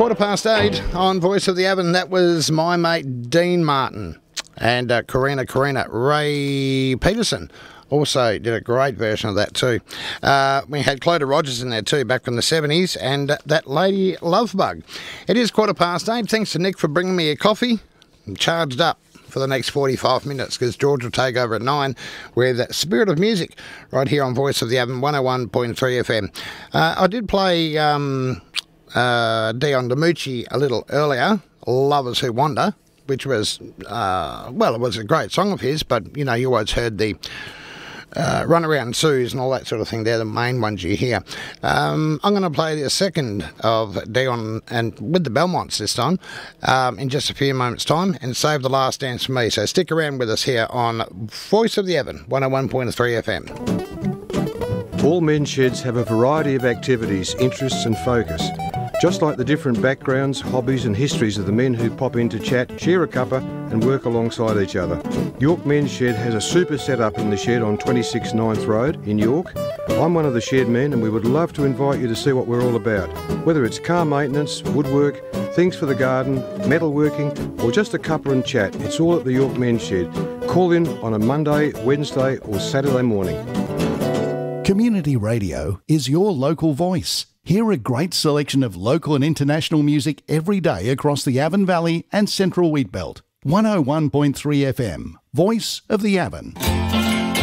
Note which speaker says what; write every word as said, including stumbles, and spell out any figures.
Speaker 1: Quarter past eight on Voice of the Avon. That was my mate Dean Martin and uh, Karina Karina. Ray Peterson also did a great version of that too. Uh, we had Clodagh Rogers in there too back in the seventies, and uh, that lady Lovebug. It is quarter past eight. Thanks to Nick for bringing me a coffee. I'm charged up for the next forty-five minutes because George will take over at nine with Spirit of Music right here on Voice of the Avon one oh one point three F M. Uh, I did play um, uh, Dion DiMucci a little earlier, Lovers Who Wander, which was, uh, well, it was a great song of his, but, you know, you always heard the uh, Run Around Sue's and all that sort of thing. They're the main ones you hear. Um, I'm going to play the second of Dion, and with the Belmonts this time, um, in just a few moments' time, and save the last dance for me. So stick around with us here on Voice of the Avon, one oh one point three F M.
Speaker 2: All men's sheds have a variety of activities, interests and focus. Just like the different backgrounds, hobbies and histories of the men who pop in to chat, share a cuppa and work alongside each other. York Men's Shed has a super setup in the shed on twenty-six Ninth Road in York. I'm one of the shed men and we would love to invite you to see what we're all about. Whether it's car maintenance, woodwork, things for the garden, metalworking or just a cuppa and chat, it's all at the York Men's Shed. Call in on a Monday, Wednesday or Saturday morning.
Speaker 3: Community radio is your local voice. Hear a great selection of local and international music every day across the Avon Valley and Central Wheatbelt. one oh one point three F M, Voice of the Avon.